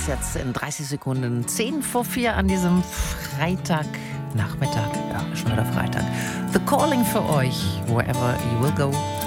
jetzt in 30 Sekunden 10 vor 4 an diesem Freitagnachmittag. Ja, schon wieder Freitag. The Calling für euch, wherever you will go.